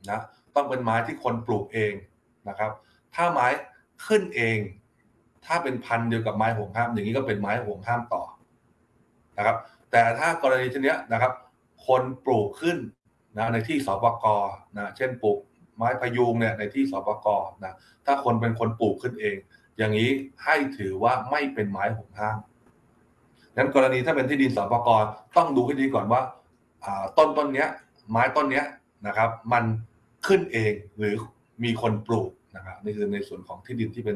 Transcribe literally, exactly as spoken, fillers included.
นะต้องเป็นไม้ที่คนปลูกเองนะครับถ้าไม้ขึ้นเองถ้าเป็นพันธุ์เดียวกับไม้ห่วงห้ามอย่างนี้ก็เป็นไม้ห่วงห้ามต่อนะครับแต่ถ้ากรณีเช่นนี้นะครับคนปลูกขึ้นนะในที่สปกนะเช่นปลูกไม้พยุงเนี่ยในที่สปกนะถ้าคนเป็นคนปลูกขึ้นเองอย่างนี้ให้ถือว่าไม่เป็นไม้ห่วงห้ามงั้นกรณีถ้าเป็นที่ดินสปกต้องดูให้ดีก่อนว่าต้นต้นเนี้ยไม้ต้นเนี้ยนะครับมันขึ้นเองหรือมีคนปลูกนะครับนี่คือในส่วนของที่ดินที่เป็น